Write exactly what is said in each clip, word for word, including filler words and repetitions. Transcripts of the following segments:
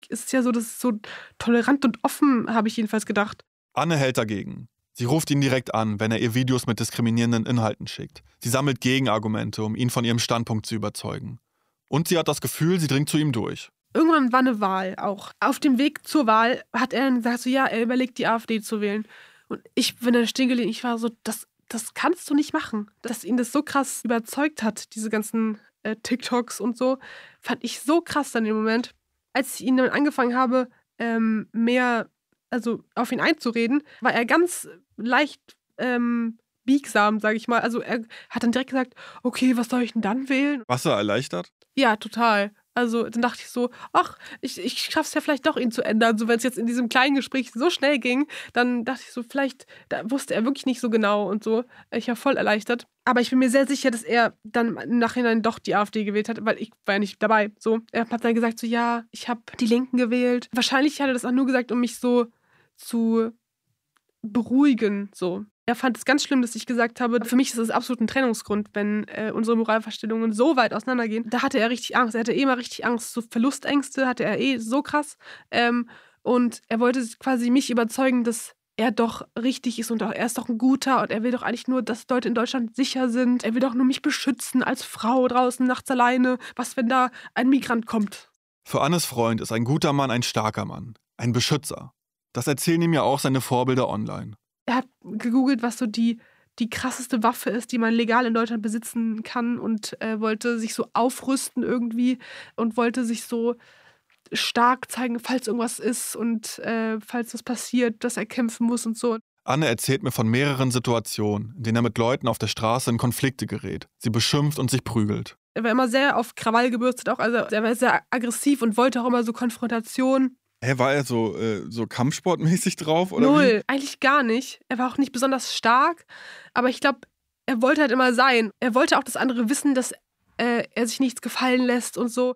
ist es ja so, das ist so tolerant und offen, habe ich jedenfalls gedacht. Anne hält dagegen. Sie ruft ihn direkt an, wenn er ihr Videos mit diskriminierenden Inhalten schickt. Sie sammelt Gegenargumente, um ihn von ihrem Standpunkt zu überzeugen. Und sie hat das Gefühl, sie dringt zu ihm durch. Irgendwann war eine Wahl auch. Auf dem Weg zur Wahl hat er dann gesagt, so, ja, er überlegt, die AfD zu wählen. Und ich bin da stehen geblieben, ich war so, das, das kannst du nicht machen. Dass ihn das so krass überzeugt hat, diese ganzen äh, TikToks und so, fand ich so krass dann im Moment. Als ich ihn dann angefangen habe, ähm, mehr, also auf ihn einzureden, war er ganz leicht ähm, biegsam, sage ich mal. Also er hat dann direkt gesagt, okay, was soll ich denn dann wählen? Warst du erleichtert? Ja, total. Also dann dachte ich so, ach, ich, ich schaff's ja vielleicht doch, ihn zu ändern. So, wenn es jetzt in diesem kleinen Gespräch so schnell ging, dann dachte ich so, vielleicht, da wusste er wirklich nicht so genau und so. Ich war voll erleichtert. Aber ich bin mir sehr sicher, dass er dann im Nachhinein doch die AfD gewählt hat, weil ich war ja nicht dabei. So, er hat dann gesagt so, ja, ich habe die Linken gewählt. Wahrscheinlich hat er das auch nur gesagt, um mich so zu beruhigen, so. Er fand es ganz schlimm, dass ich gesagt habe, für mich ist das absolut ein Trennungsgrund, wenn äh, unsere Moralvorstellungen so weit auseinandergehen. Da hatte er richtig Angst. Er hatte eh mal richtig Angst. So Verlustängste hatte er eh so krass. Ähm, und er wollte quasi mich überzeugen, dass er doch richtig ist und auch, er ist doch ein Guter und er will doch eigentlich nur, dass Leute in Deutschland sicher sind. Er will doch nur mich beschützen als Frau draußen nachts alleine. Was, wenn da ein Migrant kommt? Für Annes Freund ist ein guter Mann ein starker Mann. Ein Beschützer. Das erzählen ihm ja auch seine Vorbilder online. Er hat gegoogelt, was so die, die krasseste Waffe ist, die man legal in Deutschland besitzen kann und äh, wollte sich so aufrüsten irgendwie und wollte sich so stark zeigen, falls irgendwas ist und äh, falls was passiert, dass er kämpfen muss und so. Anne erzählt mir von mehreren Situationen, in denen er mit Leuten auf der Straße in Konflikte gerät, sie beschimpft und sich prügelt. Er war immer sehr auf Krawall gebürstet auch, also er war sehr aggressiv und wollte auch immer so Konfrontation. Hä, war er so, äh, so kampfsportmäßig drauf? Oder Null, wie? eigentlich gar nicht. Er war auch nicht besonders stark, aber ich glaube, er wollte halt immer sein. Er wollte auch, dass andere wissen, dass äh, er sich nichts gefallen lässt und so.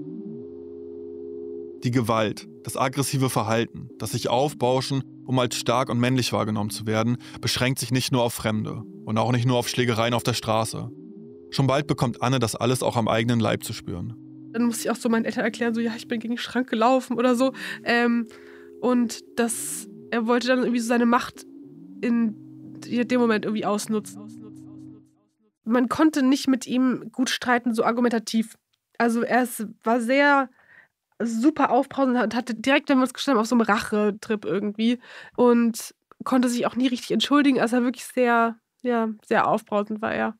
Die Gewalt, das aggressive Verhalten, das sich aufbauschen, um als stark und männlich wahrgenommen zu werden, beschränkt sich nicht nur auf Fremde und auch nicht nur auf Schlägereien auf der Straße. Schon bald bekommt Anne das alles auch am eigenen Leib zu spüren. Dann musste ich auch so meinen Eltern erklären, so, ja, ich bin gegen den Schrank gelaufen oder so. Ähm, und das, er wollte dann irgendwie so seine Macht in dem Moment irgendwie ausnutzen. Man konnte nicht mit ihm gut streiten, so argumentativ. Also er ist, war sehr super aufbrausend und hatte direkt, wenn wir uns gestellt haben, auf so einem Rachetrip irgendwie. Und konnte sich auch nie richtig entschuldigen. Also er wirklich sehr, ja, sehr aufbrausend war er.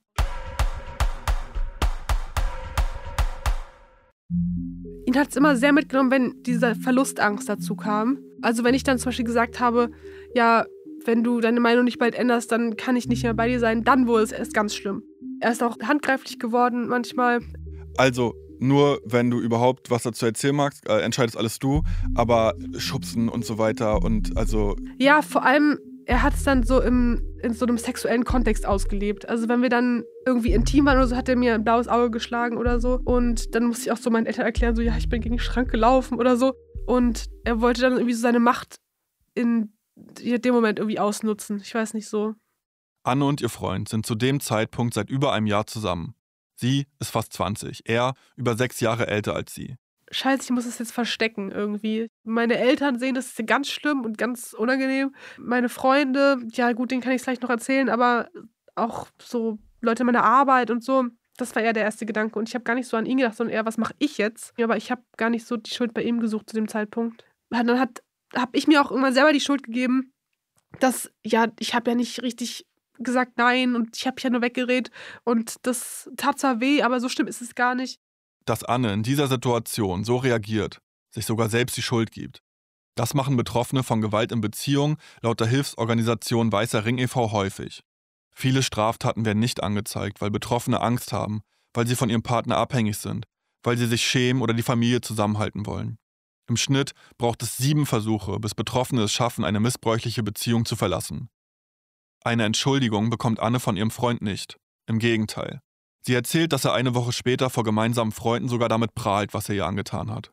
Ihn hat es immer sehr mitgenommen, wenn diese Verlustangst dazu kam. Also wenn ich dann zum Beispiel gesagt habe, ja, wenn du deine Meinung nicht bald änderst, dann kann ich nicht mehr bei dir sein, dann wurde es erst ganz schlimm. Er ist auch handgreiflich geworden manchmal. Also nur, wenn du überhaupt was dazu erzählen magst, äh, entscheidest alles du, aber schubsen und so weiter und also... Ja, vor allem, er hat es dann so im, in so einem sexuellen Kontext ausgelebt. Also wenn wir dann irgendwie intim waren oder so, hat er mir ein blaues Auge geschlagen oder so. Und dann musste ich auch so meinen Eltern erklären, so, ja, ich bin gegen den Schrank gelaufen oder so. Und er wollte dann irgendwie so seine Macht in dem Moment irgendwie ausnutzen. Ich weiß nicht so. Anne und ihr Freund sind zu dem Zeitpunkt seit über einem Jahr zusammen. Sie ist fast zwanzig, er über sechs Jahre älter als sie. Scheiße, ich muss es jetzt verstecken irgendwie. Meine Eltern sehen das ist ganz schlimm und ganz unangenehm. Meine Freunde, ja gut, denen kann ich es vielleicht noch erzählen, aber auch so Leute meiner Arbeit und so, das war eher der erste Gedanke. Und ich habe gar nicht so an ihn gedacht, sondern eher, was mache ich jetzt? Aber ich habe gar nicht so die Schuld bei ihm gesucht zu dem Zeitpunkt. Dann hat, habe ich mir auch irgendwann selber die Schuld gegeben, dass, ja, ich habe ja nicht richtig gesagt nein und ich habe mich ja nur weggeredet und das tat zwar weh, aber so schlimm ist es gar nicht. Dass Anne in dieser Situation so reagiert, sich sogar selbst die Schuld gibt. Das machen Betroffene von Gewalt in Beziehung laut der Hilfsorganisation Weißer Ring e V häufig. Viele Straftaten werden nicht angezeigt, weil Betroffene Angst haben, weil sie von ihrem Partner abhängig sind, weil sie sich schämen oder die Familie zusammenhalten wollen. Im Schnitt braucht es sieben Versuche, bis Betroffene es schaffen, eine missbräuchliche Beziehung zu verlassen. Eine Entschuldigung bekommt Anne von ihrem Freund nicht. Im Gegenteil. Sie erzählt, dass er eine Woche später vor gemeinsamen Freunden sogar damit prahlt, was er ihr angetan hat.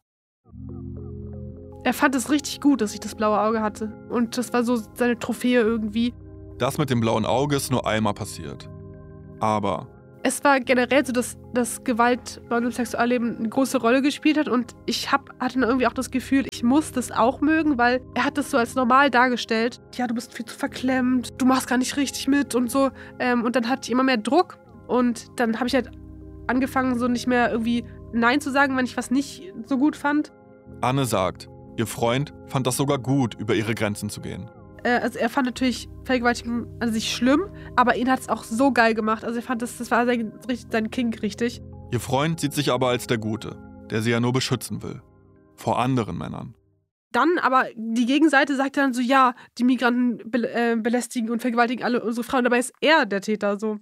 Er fand es richtig gut, dass ich das blaue Auge hatte. Und das war so seine Trophäe irgendwie. Das mit dem blauen Auge ist nur einmal passiert. Aber Es war generell so, dass, dass Gewalt bei meinem Sexualleben eine große Rolle gespielt hat und ich hab, hatte dann irgendwie auch das Gefühl, ich muss das auch mögen, weil er hat das so als normal dargestellt. Ja, du bist viel zu verklemmt, du machst gar nicht richtig mit und so. Ähm, und dann hatte ich immer mehr Druck und dann habe ich halt angefangen, so nicht mehr irgendwie Nein zu sagen, wenn ich was nicht so gut fand. Anne sagt, ihr Freund fand das sogar gut, über ihre Grenzen zu gehen. Also er fand natürlich Vergewaltigung an sich schlimm, aber ihn hat es auch so geil gemacht. Also er fand, das, das war sein, sein Kink richtig. Ihr Freund sieht sich aber als der Gute, der sie ja nur beschützen will. Vor anderen Männern. Dann aber die Gegenseite sagt dann so, ja, die Migranten be äh, belästigen und vergewaltigen alle unsere Frauen. Dabei ist er der Täter so.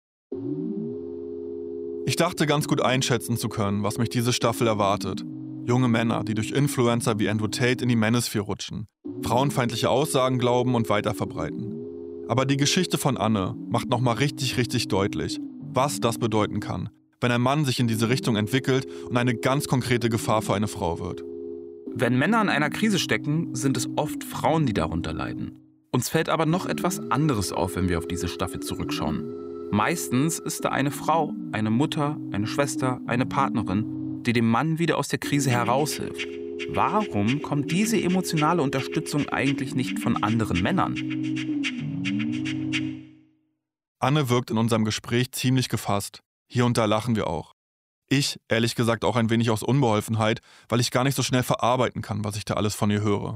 Ich dachte ganz gut einschätzen zu können, was mich diese Staffel erwartet. Junge Männer, die durch Influencer wie Andrew Tate in die Manosphere rutschen, frauenfeindliche Aussagen glauben und weiterverbreiten. Aber die Geschichte von Anne macht nochmal richtig, richtig deutlich, was das bedeuten kann, wenn ein Mann sich in diese Richtung entwickelt und eine ganz konkrete Gefahr für eine Frau wird. Wenn Männer in einer Krise stecken, sind es oft Frauen, die darunter leiden. Uns fällt aber noch etwas anderes auf, wenn wir auf diese Staffel zurückschauen. Meistens ist da eine Frau, eine Mutter, eine Schwester, eine Partnerin, die dem Mann wieder aus der Krise heraushilft. Warum kommt diese emotionale Unterstützung eigentlich nicht von anderen Männern? Anne wirkt in unserem Gespräch ziemlich gefasst. Hier und da lachen wir auch. Ich, ehrlich gesagt, auch ein wenig aus Unbeholfenheit, weil ich gar nicht so schnell verarbeiten kann, was ich da alles von ihr höre.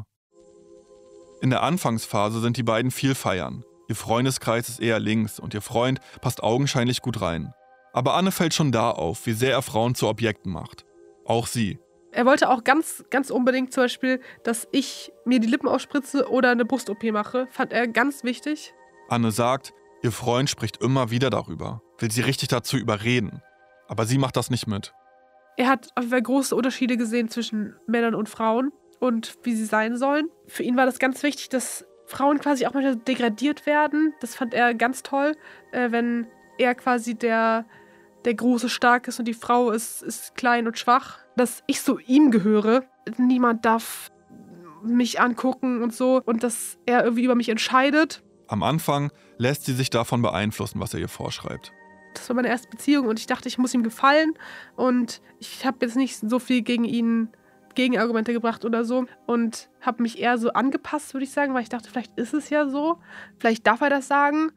In der Anfangsphase sind die beiden viel feiern. Ihr Freundeskreis ist eher links und ihr Freund passt augenscheinlich gut rein. Aber Anne fällt schon da auf, wie sehr er Frauen zu Objekten macht. Auch sie. Er wollte auch ganz, ganz unbedingt zum Beispiel, dass ich mir die Lippen aufspritze oder eine Brust-O P mache. Fand er ganz wichtig. Anne sagt, ihr Freund spricht immer wieder darüber, will sie richtig dazu überreden. Aber sie macht das nicht mit. Er hat auf jeden Fall große Unterschiede gesehen zwischen Männern und Frauen und wie sie sein sollen. Für ihn war das ganz wichtig, dass Frauen quasi auch manchmal degradiert werden. Das fand er ganz toll, äh, wenn er quasi der, der große Stark ist und die Frau ist, ist klein und schwach. Dass ich so ihm gehöre. Niemand darf mich angucken und so. Und dass er irgendwie über mich entscheidet. Am Anfang lässt sie sich davon beeinflussen, was er ihr vorschreibt. Das war meine erste Beziehung und ich dachte, ich muss ihm gefallen. Und ich habe jetzt nicht so viel gegen ihn Gegenargumente gebracht oder so. Und habe mich eher so angepasst, würde ich sagen. Weil ich dachte, vielleicht ist es ja so. Vielleicht darf er das sagen.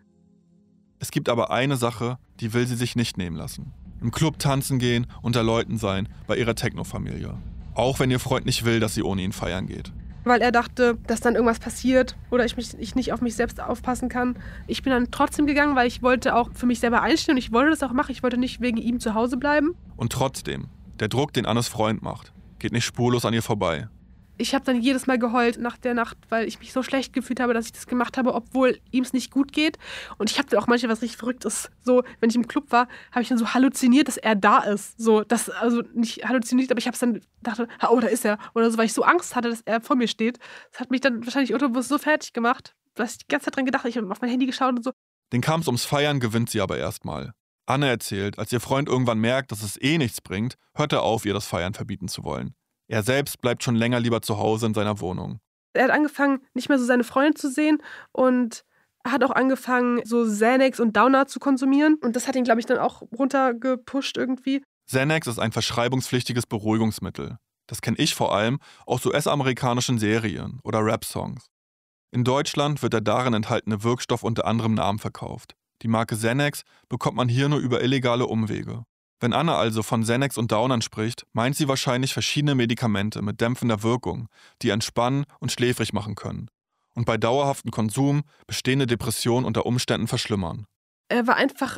Es gibt aber eine Sache, die will sie sich nicht nehmen lassen. Im Club tanzen gehen, unter Leuten sein, bei ihrer Techno-Familie. Auch wenn ihr Freund nicht will, dass sie ohne ihn feiern geht. Weil er dachte, dass dann irgendwas passiert oder ich, mich, ich nicht auf mich selbst aufpassen kann. Ich bin dann trotzdem gegangen, weil ich wollte auch für mich selber einstehen und ich wollte das auch machen. Ich wollte nicht wegen ihm zu Hause bleiben. Und trotzdem, der Druck, den Annes Freund macht, geht nicht spurlos an ihr vorbei. Ich habe dann jedes Mal geheult nach der Nacht, weil ich mich so schlecht gefühlt habe, dass ich das gemacht habe, obwohl ihm es nicht gut geht. Und ich habe dann auch manchmal was richtig Verrücktes. So, wenn ich im Club war, habe ich dann so halluziniert, dass er da ist. So, das, also nicht halluziniert, aber ich habe es dann gedacht, oh, da ist er. Oder so, weil ich so Angst hatte, dass er vor mir steht. Das hat mich dann wahrscheinlich unterbewusst so fertig gemacht, dass ich die ganze Zeit dran gedacht habe. Ich habe auf mein Handy geschaut und so. Den Kampf ums Feiern gewinnt sie aber erstmal. Anne erzählt, als ihr Freund irgendwann merkt, dass es eh nichts bringt, hört er auf, ihr das Feiern verbieten zu wollen. Er selbst bleibt schon länger lieber zu Hause in seiner Wohnung. Er hat angefangen, nicht mehr so seine Freunde zu sehen und hat auch angefangen, so Xanax und Downer zu konsumieren. Und das hat ihn, glaube ich, dann auch runtergepusht irgendwie. Xanax ist ein verschreibungspflichtiges Beruhigungsmittel. Das kenne ich vor allem aus U S-amerikanischen Serien oder Rap-Songs. In Deutschland wird der darin enthaltene Wirkstoff unter anderem Namen verkauft. Die Marke Xanax bekommt man hier nur über illegale Umwege. Wenn Anne also von Xanax und Downern spricht, meint sie wahrscheinlich verschiedene Medikamente mit dämpfender Wirkung, die entspannen und schläfrig machen können. Und bei dauerhaftem Konsum bestehende Depressionen unter Umständen verschlimmern. Er war einfach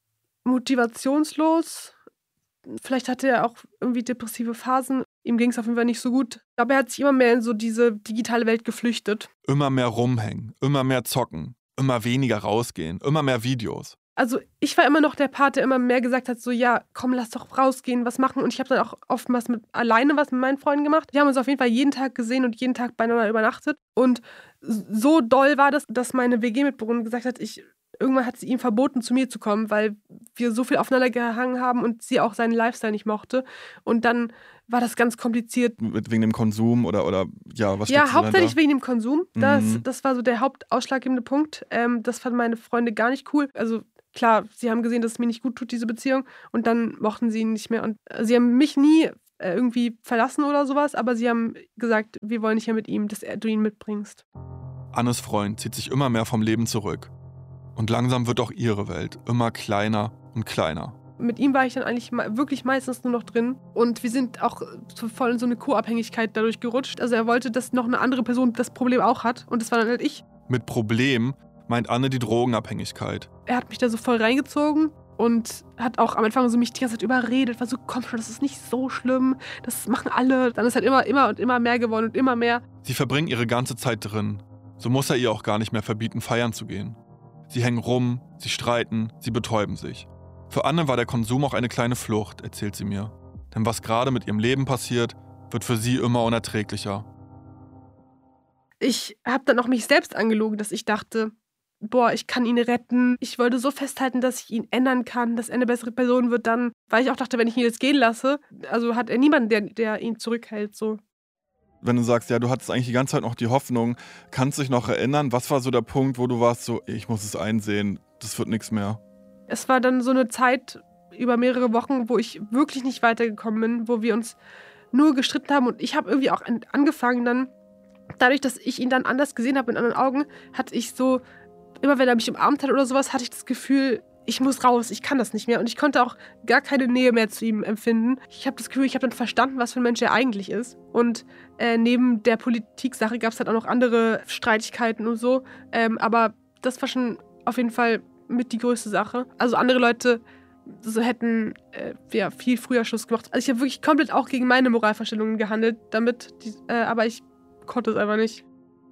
motivationslos. Vielleicht hatte er auch irgendwie depressive Phasen. Ihm ging es auf jeden Fall nicht so gut. Aber er hat sich immer mehr in so diese digitale Welt geflüchtet. Immer mehr rumhängen, immer mehr zocken, immer weniger rausgehen, immer mehr Videos. Also ich war immer noch der Part, der immer mehr gesagt hat, so ja, komm, lass doch rausgehen, was machen. Und ich habe dann auch oftmals mit, alleine was mit meinen Freunden gemacht. Wir haben uns auf jeden Fall jeden Tag gesehen und jeden Tag beieinander übernachtet. Und so doll war das, dass meine W G-Mitbewohnerin gesagt hat, ich, irgendwann hat sie ihm verboten, zu mir zu kommen, weil wir so viel aufeinander gehangen haben und sie auch seinen Lifestyle nicht mochte. Und dann war das ganz kompliziert. Wegen dem Konsum oder, oder ja, was Ja, hauptsächlich wegen dem Konsum. Das, Mhm. das war so der hauptausschlaggebende Punkt. Ähm, das fanden meine Freunde gar nicht cool. Also Klar, sie haben gesehen, dass es mir nicht gut tut, diese Beziehung. Und dann mochten sie ihn nicht mehr. Und sie haben mich nie irgendwie verlassen oder sowas, aber sie haben gesagt, wir wollen nicht mehr mit ihm, dass du ihn mitbringst. Annes Freund zieht sich immer mehr vom Leben zurück. Und langsam wird auch ihre Welt immer kleiner und kleiner. Mit ihm war ich dann eigentlich wirklich meistens nur noch drin. Und wir sind auch voll in so eine Co-Abhängigkeit dadurch gerutscht. Also er wollte, dass noch eine andere Person das Problem auch hat. Und das war dann halt ich. Mit Problem meint Anne die Drogenabhängigkeit. Er hat mich da so voll reingezogen und hat auch am Anfang so mich die ganze Zeit überredet. War so, komm schon, das ist nicht so schlimm. Das machen alle. Dann ist halt immer, immer und immer mehr geworden und immer mehr. Sie verbringen ihre ganze Zeit drin. So muss er ihr auch gar nicht mehr verbieten, feiern zu gehen. Sie hängen rum, sie streiten, sie betäuben sich. Für Anne war der Konsum auch eine kleine Flucht, erzählt sie mir. Denn was gerade mit ihrem Leben passiert, wird für sie immer unerträglicher. Ich habe dann auch mich selbst angelogen, dass ich dachte, boah, ich kann ihn retten. Ich wollte so festhalten, dass ich ihn ändern kann, dass er eine bessere Person wird dann. Weil ich auch dachte, wenn ich ihn jetzt gehen lasse, also hat er niemanden, der, der ihn zurückhält. So. Wenn du sagst, ja, du hattest eigentlich die ganze Zeit noch die Hoffnung, kannst du dich noch erinnern, was war so der Punkt, wo du warst so, ich muss es einsehen, das wird nichts mehr? Es war dann so eine Zeit über mehrere Wochen, wo ich wirklich nicht weitergekommen bin, wo wir uns nur gestritten haben. Und ich habe irgendwie auch angefangen dann, dadurch, dass ich ihn dann anders gesehen habe mit anderen Augen, hatte ich so, immer wenn er mich umarmt hat oder sowas, hatte ich das Gefühl, ich muss raus, ich kann das nicht mehr. Und ich konnte auch gar keine Nähe mehr zu ihm empfinden. Ich habe das Gefühl, ich habe dann verstanden, was für ein Mensch er eigentlich ist. Und äh, neben der Politik-Sache gab es halt auch noch andere Streitigkeiten und so. Ähm, aber das war schon auf jeden Fall mit die größte Sache. Also andere Leute so hätten äh, ja, viel früher Schluss gemacht. Also ich habe wirklich komplett auch gegen meine Moralvorstellungen gehandelt damit, die, äh, aber ich konnte es einfach nicht.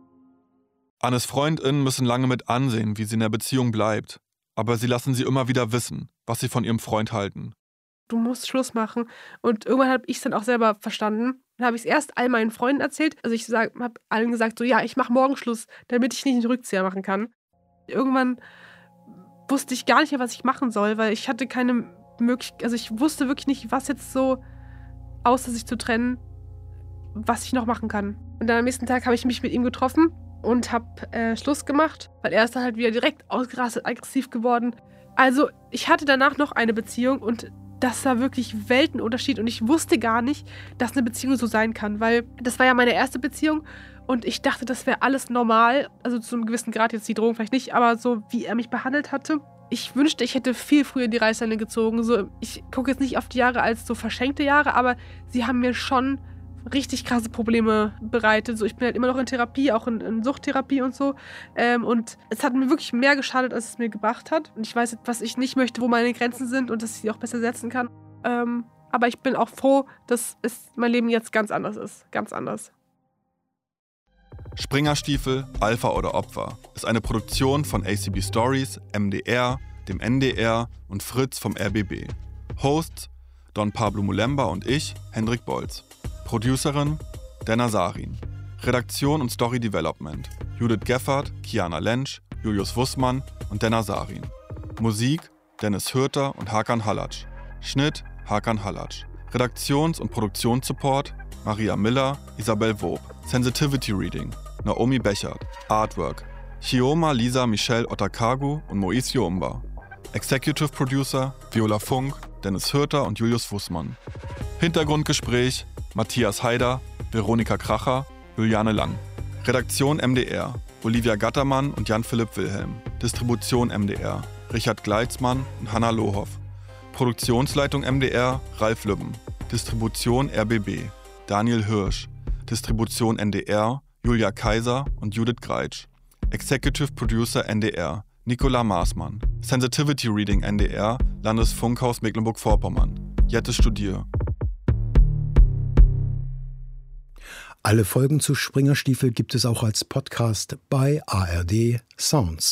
Annes FreundInnen müssen lange mit ansehen, wie sie in der Beziehung bleibt. Aber sie lassen sie immer wieder wissen, was sie von ihrem Freund halten. Du musst Schluss machen. Und irgendwann habe ich es dann auch selber verstanden. Dann habe ich es erst all meinen Freunden erzählt. Also ich habe allen gesagt, so ja, ich mache morgen Schluss, damit ich nicht den Rückzieher machen kann. Irgendwann wusste ich gar nicht mehr, was ich machen soll, weil ich hatte keine Möglichkeit, also ich wusste wirklich nicht, was jetzt so, außer sich zu trennen, was ich noch machen kann. Und dann am nächsten Tag habe ich mich mit ihm getroffen und habe äh, Schluss gemacht, weil er ist dann halt wieder direkt ausgerastet, aggressiv geworden. Also ich hatte danach noch eine Beziehung und das war wirklich Weltenunterschied und ich wusste gar nicht, dass eine Beziehung so sein kann, weil das war ja meine erste Beziehung und ich dachte, das wäre alles normal, also zu einem gewissen Grad, jetzt die Drohung vielleicht nicht, aber so wie er mich behandelt hatte. Ich wünschte, ich hätte viel früher in die Reißleine gezogen. So, ich gucke jetzt nicht auf die Jahre als so verschenkte Jahre, aber sie haben mir schon richtig krasse Probleme bereitet. So, ich bin halt immer noch in Therapie, auch in, in Suchttherapie und so. Ähm, und es hat mir wirklich mehr geschadet, als es mir gebracht hat. Und ich weiß, was ich nicht möchte, wo meine Grenzen sind und dass ich sie auch besser setzen kann. Ähm, aber ich bin auch froh, dass es mein Leben jetzt ganz anders ist. Ganz anders. Springerstiefel, Alpha oder Opfer ist eine Produktion von A C B Stories, M D R, dem N D R und Fritz vom R B B. Hosts Don Pablo Mulemba und ich, Hendrik Bolz. Producerin Denna Sarin. Redaktion und Story Development Judith Geffert, Kiana Lentsch, Julius Wussmann und Denna Sarin. Musik Dennis Hürter und Hakan Halatsch. Schnitt Hakan Halatsch. Redaktions- und Produktionssupport Maria Miller, Isabel Wob. Sensitivity Reading Naomi Bechert. Artwork Chioma Lisa Michelle Otakagu und Moise Umba. Executive Producer Viola Funk, Dennis Hürter und Julius Wussmann. Hintergrundgespräch Matthias Haider, Veronika Kracher, Juliane Lang. Redaktion M D R Olivia Gattermann und Jan-Philipp Wilhelm. Distribution M D R Richard Gleitzmann und Hanna Lohoff. Produktionsleitung M D R Ralf Lübben. Distribution R B B Daniel Hirsch. Distribution N D R Julia Kaiser und Judith Greitsch. Executive Producer N D R Nicola Maßmann. Sensitivity Reading N D R Landesfunkhaus Mecklenburg-Vorpommern. Jette Studier. Alle Folgen zu Springerstiefel gibt es auch als Podcast bei A R D Sounds.